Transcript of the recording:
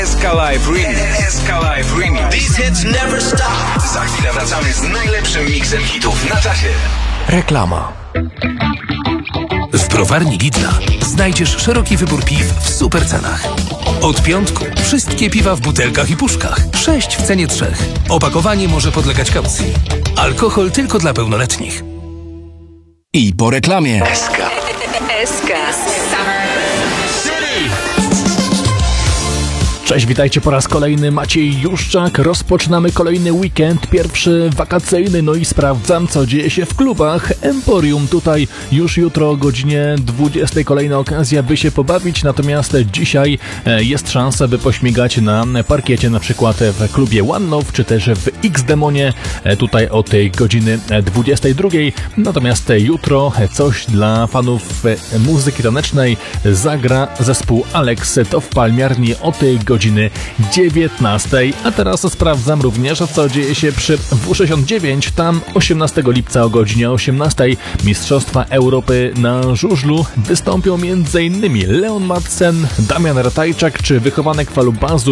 SK Live Remix. SK Live Remix. These hits never stop. Za chwilę wracamy z najlepszym miksem hitów na czasie. Reklama. W browarni Lidla znajdziesz szeroki wybór piw w super cenach. Od piątku wszystkie piwa w butelkach i puszkach. 6 w cenie 3. Opakowanie może podlegać kaucji. Alkohol tylko dla pełnoletnich. I po reklamie. SK. Cześć, witajcie po raz kolejny, Maciej Juszczak. Rozpoczynamy kolejny weekend, pierwszy wakacyjny, no i sprawdzam, co dzieje się w klubach. Emporium tutaj już jutro o godzinie 20 kolejna okazja, by się pobawić, natomiast dzisiaj jest szansa, by pośmigać na parkiecie, na przykład w klubie One Love, czy też w X-Demonie, tutaj o tej godziny 22. Natomiast jutro coś dla fanów muzyki tanecznej zagra zespół Alex, to w Palmiarni o tej godziny 19. A teraz sprawdzam również, co dzieje się przy W69. Tam 18 lipca o godzinie 18 Mistrzostwa Europy na żużlu wystąpią m.in. Leon Madsen, Damian Ratajczak czy wychowanek Falubazu